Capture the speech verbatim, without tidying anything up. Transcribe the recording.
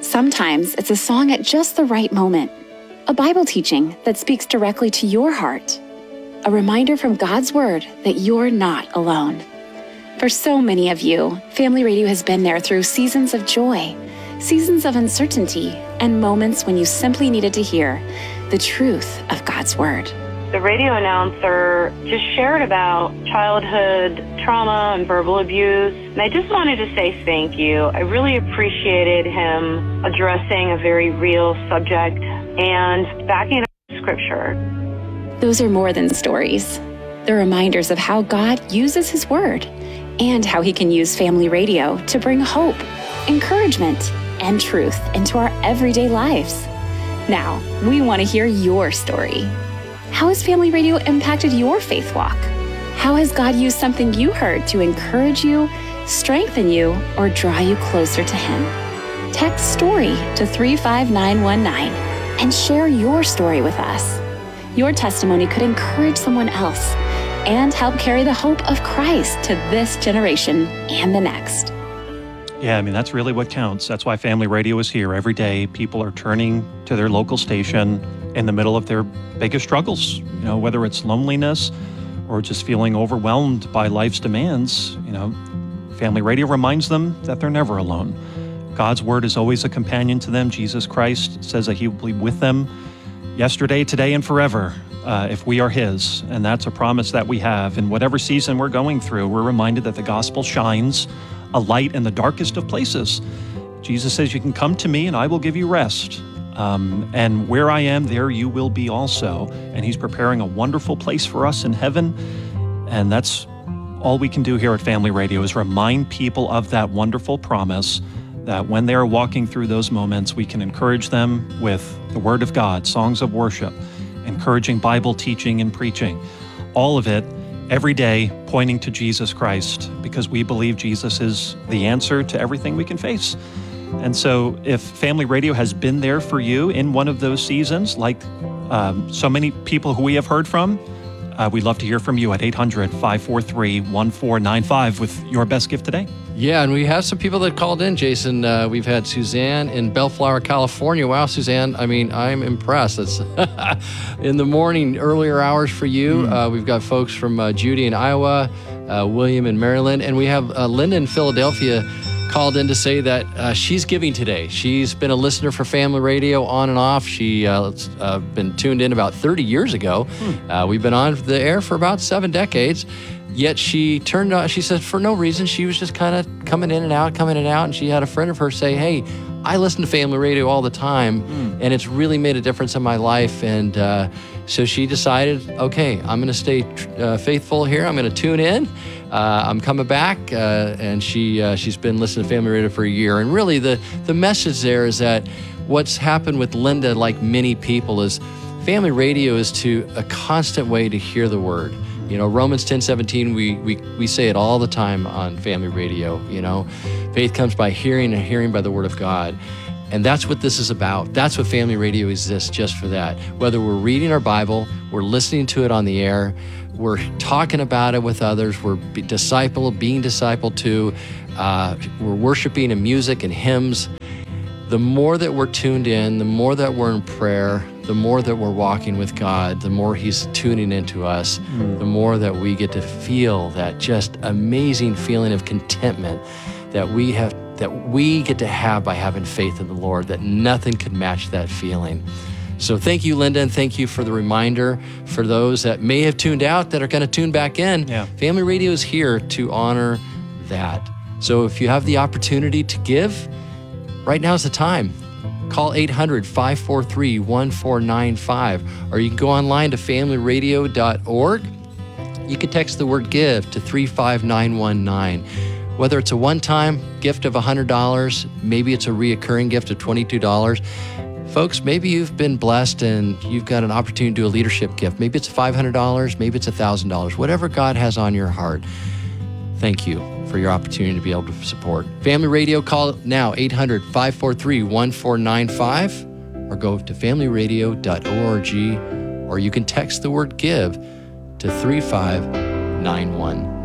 Sometimes it's a song at just the right moment, a Bible teaching that speaks directly to your heart, a reminder from God's Word that you're not alone. For so many of you, Family Radio has been there through seasons of joy, seasons of uncertainty, and moments when you simply needed to hear the truth of God's Word. The radio announcer just shared about childhood trauma and verbal abuse, and I just wanted to say thank you. I really appreciated him addressing a very real subject and backing up Scripture. Those are more than stories. They're reminders of how God uses His Word and how He can use Family Radio to bring hope, encouragement, and truth into our everyday lives. Now, we want to hear your story. How has Family Radio impacted your faith walk? How has God used something you heard to encourage you, strengthen you, or draw you closer to Him? Text STORY to three five nine one nine and share your story with us. Your testimony could encourage someone else and help carry the hope of Christ to this generation and the next. Yeah, I mean, that's really what counts. That's why Family Radio is here every day. People are turning to their local station in the middle of their biggest struggles, you know, whether it's loneliness or just feeling overwhelmed by life's demands. You know, Family Radio reminds them that they're never alone. God's Word is always a companion to them. Jesus Christ says that He will be with them yesterday, today, and forever uh, if we are His. And that's a promise that we have. In whatever season we're going through, we're reminded that the gospel shines a light in the darkest of places. Jesus says, you can come to me and I will give you rest. Um, and where I am, there you will be also. And He's preparing a wonderful place for us in heaven. And that's all we can do here at Family Radio, is remind people of that wonderful promise that when they are walking through those moments, we can encourage them with the Word of God, songs of worship, encouraging Bible teaching and preaching. All of it every day pointing to Jesus Christ, because we believe Jesus is the answer to everything we can face. And so if Family Radio has been there for you in one of those seasons, like um, so many people who we have heard from, uh, we'd love to hear from you at eight hundred, five four three, one four nine five with your best gift today. Yeah, and we have some people that called in, Jason. Uh, we've had Suzanne in Bellflower, California. Wow, Suzanne, I mean, I'm impressed. It's in the morning, earlier hours for you. Mm. Uh, we've got folks from uh, Judy in Iowa, uh, William in Maryland, and we have uh, Linda in Philadelphia called in to say that uh, she's giving today. She's been a listener for Family Radio on and off. She uh, uh, been tuned in about thirty years ago. Mm. Uh, we've been on the air for about seven decades. Yet she turned on, she said, for no reason, she was just kind of coming in and out, coming in and out. And she had a friend of hers say, hey, I listen to Family Radio all the time, mm. and it's really made a difference in my life. And uh, so she decided, okay, I'm going to stay uh, faithful here. I'm going to tune in. Uh, I'm coming back. Uh, and she, uh, she's been listening to Family Radio for a year. And really the, the message there is that what's happened with Linda, like many people, is Family Radio is to a constant way to hear the Word. You know, Romans ten seventeen, we, we, we say it all the time on Family Radio, you know. Faith comes by hearing and hearing by the Word of God. And that's what this is about. That's what Family Radio exists, just for that. Whether we're reading our Bible, we're listening to it on the air, we're talking about it with others, we're be disciple, being discipled to, uh, we're worshiping in music and hymns. The more that we're tuned in, the more that we're in prayer, the more that we're walking with God, the more He's tuning into us, mm. the more that we get to feel that just amazing feeling of contentment that we have, that we get to have by having faith in the Lord, that nothing could match that feeling. So thank you, Linda, and thank you for the reminder. For those that may have tuned out that are going to tune back in, yeah. Family Radio is here to honor that. So if you have the opportunity to give, right now is the time. Call eight hundred, five four three, one four nine five, or you can go online to family radio dot org. You can text the word GIVE to three five nine one nine. Whether it's a one-time gift of one hundred dollars, maybe it's a reoccurring gift of twenty-two dollars. Folks, maybe you've been blessed and you've got an opportunity to do a leadership gift. Maybe it's five hundred dollars, maybe it's one thousand dollars, whatever God has on your heart. Thank you for your opportunity to be able to support Family Radio. Call now, eight hundred, five four three, one four nine five, or go to family radio dot org, or you can text the word GIVE to three five nine one